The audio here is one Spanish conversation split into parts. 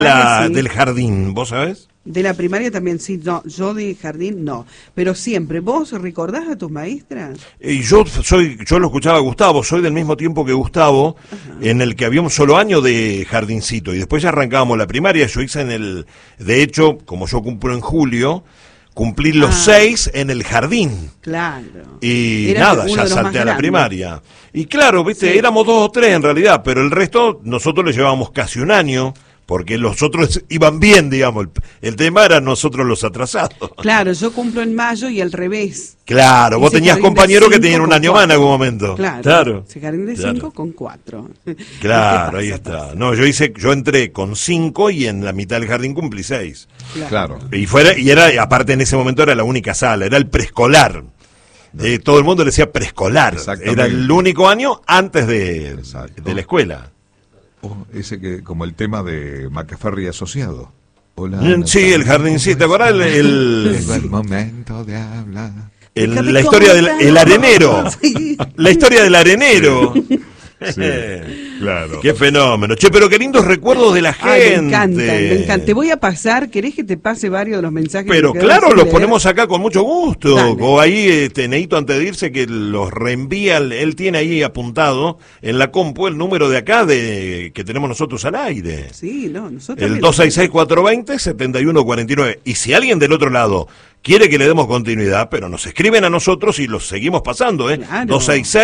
Sí. Del jardín, ¿vos sabés? De la primaria también sí, no, yo de jardín no, pero siempre. ¿Vos recordás a tus maestras? Yo lo escuchaba a Gustavo, soy del mismo tiempo que Gustavo, ajá, en el que había un solo año de jardincito, y después ya arrancábamos la primaria. Yo hice de hecho, como yo cumplo en julio, cumplí los 6 en el jardín. Claro. Y nada, ya salté a la primaria. Y claro, viste, éramos 2 o 3 en realidad, pero el resto nosotros le llevábamos casi un año, porque los otros iban bien, digamos. El tema era nosotros los atrasados. Claro, yo cumplo en mayo y al revés. Claro, vos tenías compañeros que tenían un año más en algún momento. Claro. Jardín de 5 con 4. Claro, ahí está. No, yo entré con 5 y en la mitad del jardín cumplí 6. Claro. Y era, aparte en ese momento era la única sala, era el preescolar. Todo el mundo le decía preescolar. Era el único año antes de la escuela. Ese que, como el tema de Macaferri asociado. Hola, sí, el jardincito, ¿te acordás? El momento de hablar. La historia del arenero. Sí. La historia del arenero. Sí, claro. Qué fenómeno. Che, pero qué lindos recuerdos de la gente. Me encanta. Te voy a pasar, ¿querés que te pase varios de los mensajes? Pero claro, los ponemos acá con mucho gusto. Dale. O ahí, Neito, antes de irse, que los reenvía, él tiene ahí apuntado en la compu el número de acá que tenemos nosotros al aire. Sí, no, nosotros. El 266-420-7149. Y si alguien del otro lado quiere que le demos continuidad, pero nos escriben a nosotros y los seguimos pasando, Claro.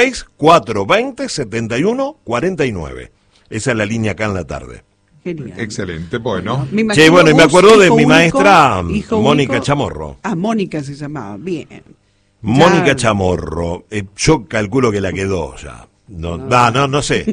266-420-7149. Esa es la línea acá en la tarde. Genial. Excelente, bueno. Y me acuerdo de mi maestra Mónica Chamorro. Mónica se llamaba, bien. Mónica Chamorro, yo calculo que la quedó ya. No sé.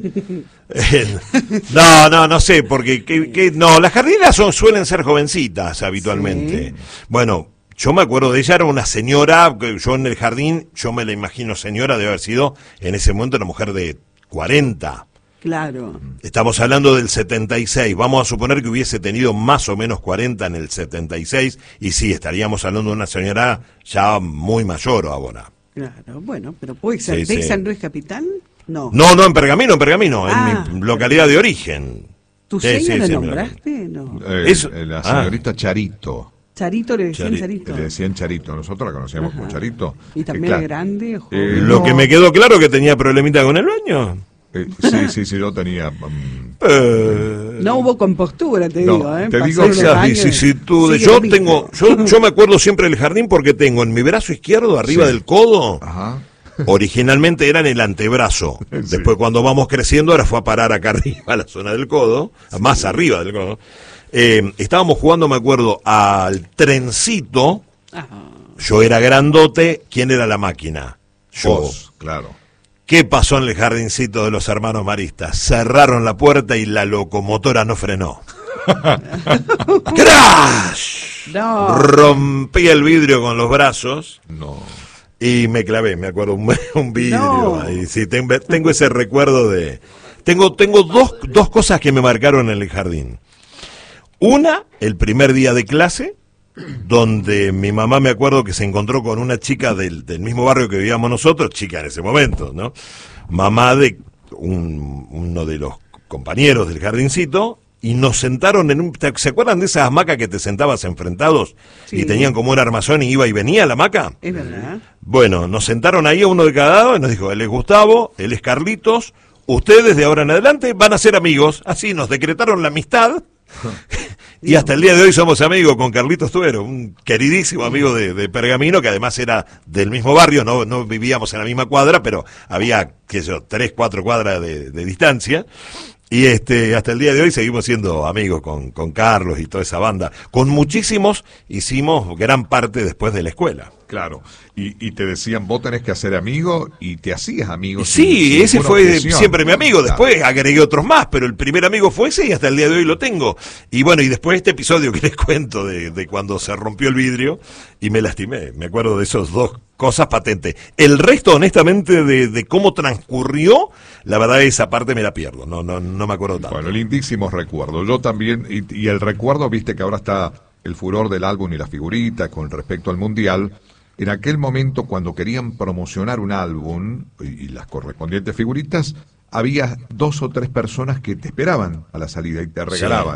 No sé, porque no, las jardineras suelen ser jovencitas habitualmente. Sí. Bueno, yo me acuerdo de ella, era una señora, yo en el jardín, yo me la imagino señora, debe haber sido en ese momento una mujer de 40. Claro. Estamos hablando del 76, vamos a suponer que hubiese tenido más o menos 40 en el 76, y sí, estaríamos hablando de una señora ya muy mayor ahora. Claro, bueno, pero puede ser. ¿Texas no es capital? No, en Pergamino, en mi localidad de origen. ¿Tu señora la nombraste? No. La señorita Charito. Charito le decían Charito. Le decían Charito, nosotros la conocíamos como Charito. ¿Y también es grande? Lo que me quedó claro que tenía problemita con el baño. Sí, yo tenía... no hubo compostura, te digo. Te digo yo me acuerdo siempre del jardín porque tengo en mi brazo izquierdo, arriba del codo, originalmente era en el antebrazo. Después cuando vamos creciendo, ahora fue a parar acá arriba, a la zona del codo, más arriba del codo. Estábamos jugando, me acuerdo, al trencito. Yo era grandote. ¿Quién era la máquina? Yo. Vos, claro. ¿Qué pasó en el jardincito de los hermanos maristas? Cerraron la puerta y la locomotora no frenó. ¡Crash! No. Rompí el vidrio con los brazos. No. Y me clavé, me acuerdo, un vidrio. No. Ahí. Sí, tengo ese recuerdo de... Tengo dos cosas que me marcaron en el jardín. Una, el primer día de clase, donde mi mamá, me acuerdo que se encontró con una chica del mismo barrio que vivíamos nosotros, chica en ese momento, ¿no? Mamá de uno de los compañeros del jardincito, y nos sentaron ¿se acuerdan de esas hamacas que te sentabas enfrentados? Sí. Y tenían como un armazón y iba y venía la hamaca. Es verdad. Bueno, nos sentaron ahí a uno de cada lado y nos dijo, él es Gustavo, él es Carlitos, ustedes de ahora en adelante van a ser amigos. Así nos decretaron la amistad. Y hasta el día de hoy somos amigos con Carlitos Tuero, un queridísimo amigo de Pergamino, que además era del mismo barrio, no vivíamos en la misma cuadra, pero había, 3-4 cuadras de distancia. Y hasta el día de hoy seguimos siendo amigos con Carlos y toda esa banda. Con muchísimos hicimos gran parte después de la escuela. Claro, y te decían, vos tenés que hacer amigo, y te hacías amigo. Sí, ese fue siempre mi amigo. Después agregué otros más, pero el primer amigo fue ese y hasta el día de hoy lo tengo. Y bueno, y después este episodio que les cuento de cuando se rompió el vidrio y me lastimé. Me acuerdo de esos dos cosas patentes. El resto, honestamente, de cómo transcurrió, la verdad esa parte me la pierdo. No me acuerdo tanto. Bueno, lindísimos recuerdos. Yo también, y el recuerdo, viste que ahora está el furor del álbum y la figurita con respecto al Mundial. En aquel momento, cuando querían promocionar un álbum y las correspondientes figuritas, había 2 o 3 personas que te esperaban a la salida y te regalaban.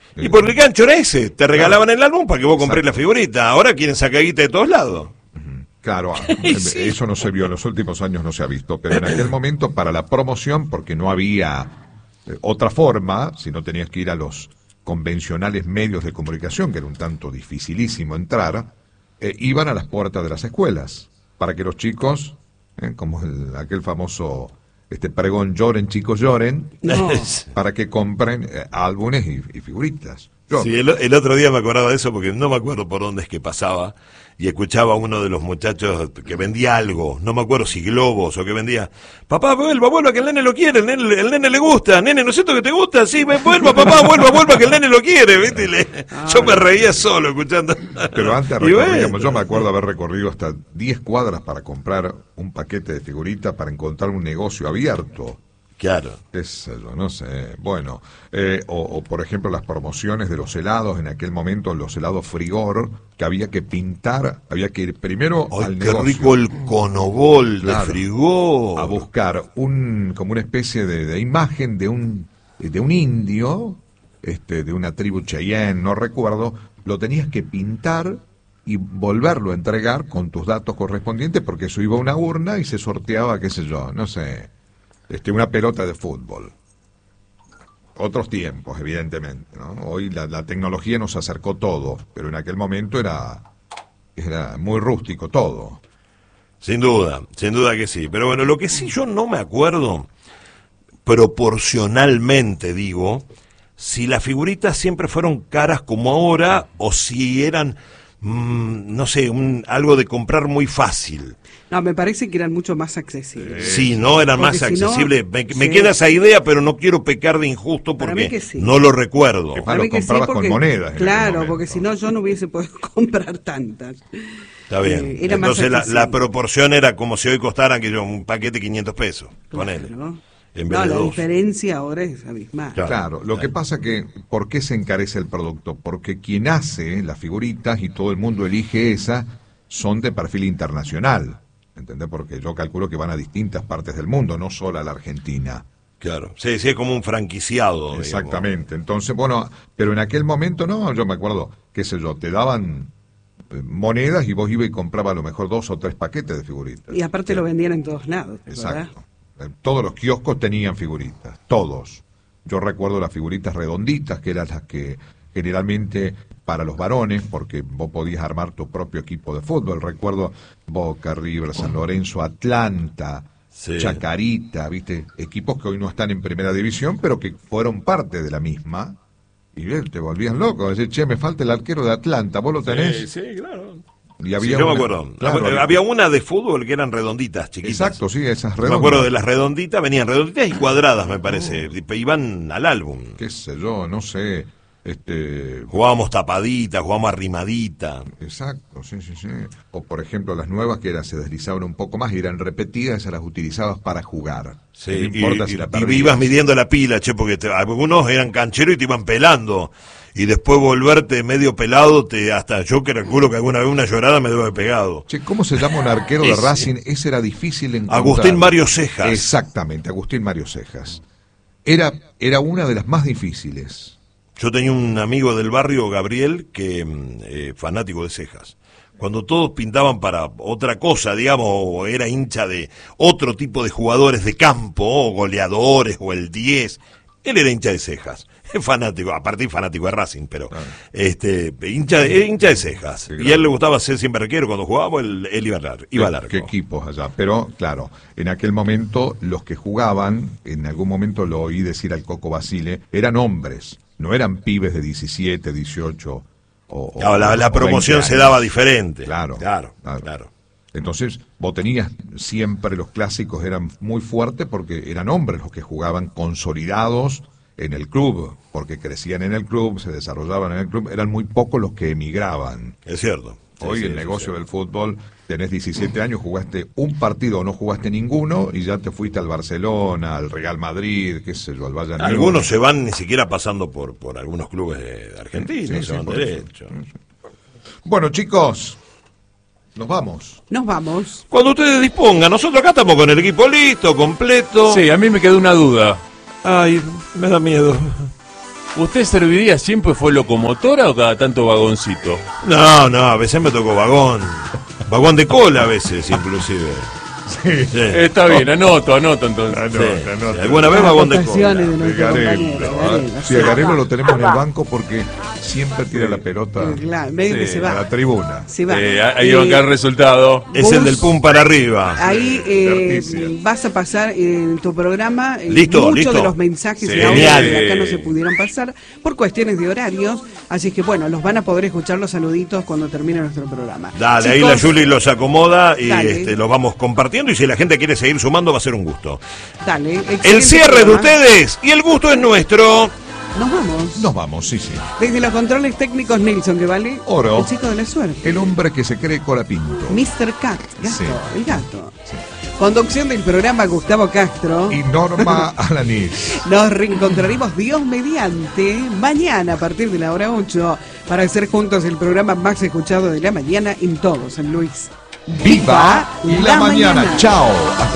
Y por el gancho era ese, te regalaban el álbum para que vos comprés la figurita. Ahora quieren sacar guita de todos lados. Claro, Sí. eso no se vio, en los últimos años no se ha visto, pero en aquel momento para la promoción, porque no había otra forma, si no tenías que ir a los convencionales medios de comunicación, que era un tanto dificilísimo entrar, iban a las puertas de las escuelas, para que los chicos, como aquel famoso pregón, lloren chicos lloren, No. para que compren álbumes y figuritas. Sí, el otro día me acordaba de eso porque no me acuerdo por dónde es que pasaba y escuchaba a uno de los muchachos que vendía algo, no me acuerdo si globos o que vendía, papá, vuelva que el nene lo quiere, el nene le gusta, nene, ¿no es cierto que te gusta? Sí, vuelva papá, vuelva que el nene lo quiere, ¿viste? Yo me reía solo escuchando. Pero antes Y recorríamos, bueno. yo me acuerdo haber recorrido hasta 10 cuadras para comprar un paquete de figuritas para encontrar un negocio abierto. Claro. Qué sé yo, no sé. Bueno, o por ejemplo las promociones de los helados, en aquel momento los helados Frigor, que había que pintar, había que ir primero Ay, al qué negocio. rico el conobol Claro. de Frigor. A buscar como una especie de imagen de un indio, de una tribu Cheyenne, no recuerdo, lo tenías que pintar y volverlo a entregar con tus datos correspondientes, porque eso iba a una urna y se sorteaba, qué sé yo, no sé, una pelota de fútbol. Otros tiempos, evidentemente, ¿no? Hoy la tecnología nos acercó todo, pero en aquel momento era muy rústico todo. Sin duda que sí. Pero bueno, lo que sí yo no me acuerdo, proporcionalmente digo, si las figuritas siempre fueron caras como ahora o si eran, no sé, algo de comprar muy fácil. No, me parece que eran mucho más accesibles. Sí, no, eran Porque más si no, accesibles. Me sí. queda esa idea, pero no quiero pecar de injusto Para mí porque que sí. no lo recuerdo. Que Para lo mí que sí, comprabas con porque- monedas en Claro, aquel momento. porque si no yo no hubiese podido comprar tantas. Está bien. Era más Entonces la accesible. proporción era como si hoy costara que yo un paquete 500 pesos. Ponele. Claro. En vez No, de la 2. diferencia ahora es abismal. Claro. Claro, lo que pasa que, ¿por qué se encarece el producto? Porque quien hace las figuritas y todo el mundo elige esa, son de perfil internacional, ¿entendés? Porque yo calculo que van a distintas partes del mundo, no solo a la Argentina. Claro. Sí, es como un franquiciado. digamos. Exactamente, entonces, bueno, pero en aquel momento no, yo me acuerdo, qué sé yo, te daban monedas y vos ibas y comprabas a lo mejor 2 o 3 paquetes de figuritas. Y aparte lo vendían en todos lados, ¿verdad? Exacto. Todos los kioscos tenían figuritas, todos. Yo recuerdo las figuritas redonditas, que eran las que generalmente para los varones, porque vos podías armar tu propio equipo de fútbol. Recuerdo Boca, River, San Lorenzo, Atlanta, Sí. Chacarita, ¿viste? Equipos que hoy no están en primera división, pero que fueron parte de la misma. Y te volvías loco, decir, che, me falta el arquero de Atlanta, ¿vos lo tenés? Sí, claro. Y Sí, había yo me una- acuerdo. claro, Había una de fútbol que eran redonditas, chiquitas. Exacto, sí, esas Me redondas. acuerdo de las redonditas, venían redonditas y cuadradas, me parece. Iban al álbum. Qué sé yo, no sé, Jugábamos tapadita, jugábamos arrimadita. exacto, sí. O por ejemplo las nuevas que se deslizaban un poco más y eran repetidas, esas las utilizabas para jugar. Sí, No importa y si la ibas perdías. midiendo la pila, che, porque algunos eran cancheros y te iban pelando. Y después volverte medio pelado, hasta yo que calculo que alguna vez una llorada me debo haber pegado. Che, ¿cómo se llama un arquero de Ese. Racing? Ese era difícil de encontrar. Agustín Mario Cejas. Exactamente, Agustín Mario Cejas. Era una de las más difíciles. Yo tenía un amigo del barrio, Gabriel, que fanático de Cejas. Cuando todos pintaban para otra cosa, digamos, o era hincha de otro tipo de jugadores de campo, o goleadores, o el 10, él era hincha de Cejas. Fanático, aparte fanático de Racing, pero hincha de Cejas. Sí, y claro. a él le gustaba ser siempre arquero. Cuando jugábamos, él iba al arco. ¿Qué equipos allá? Pero, claro, en aquel momento los que jugaban, en algún momento lo oí decir al Coco Basile, eran hombres, no eran pibes de 17, 18 o No, la o 20 promoción se años. daba diferente. Claro. Claro. Entonces, vos tenías siempre los clásicos eran muy fuertes porque eran hombres los que jugaban consolidados en el club, porque crecían en el club, se desarrollaban en el club, eran muy pocos los que emigraban. Es cierto. Sí, Hoy sí, el sí, negocio sí. del fútbol, tenés 17 años, jugaste un partido o no jugaste ninguno y ya te fuiste al Barcelona, al Real Madrid, qué sé yo, al Bayern Múnich. Algunos se van ni siquiera pasando por algunos clubes de Argentina, Sí, se van por eso. derecho. Bueno, chicos, nos vamos. Nos vamos. Cuando ustedes dispongan, nosotros acá estamos con el equipo listo, completo. Sí, a mí me quedó una duda. Ay, me da miedo. ¿Usted serviría siempre, fue locomotora o cada tanto vagoncito? No, a veces me tocó vagón. Vagón de cola a veces, inclusive. Sí. Sí. Está bien, anoto entonces. Sí. Alguna vez vagón de cola. De nuestro compañero, Garelo, Sí, a Garelo lo tenemos en el banco porque siempre tira la pelota Claro, medio que se a va. la tribuna. Se va. Ahí va a quedar el resultado. Es el del pum para arriba. Ahí Leticia. vas a pasar en tu programa Listo, muchos listo. de los mensajes Sí. de audio Genial. que acá no se pudieron pasar por cuestiones de horarios, así que bueno, los van a poder escuchar los saluditos cuando termine nuestro programa. Dale, Chicos, ahí la Juli los acomoda y Dale. los vamos compartiendo, y si la gente quiere seguir sumando va a ser un gusto. dale, El excelente cierre de programa. ustedes y el gusto es nuestro. Nos vamos. Nos vamos, sí. Desde los controles técnicos, Nelson, que vale. Oro. El chico de la suerte. El hombre que se cree Colapinto. Mr. Cat, gato, Sí. el gato. Conducción del programa Gustavo Castro. Y Norma Alanis. Nos reencontraremos Dios mediante mañana a partir de la hora 8 para hacer juntos el programa más escuchado de la mañana en todo San Luis. ¡Viva la mañana! ¡Chao! Hasta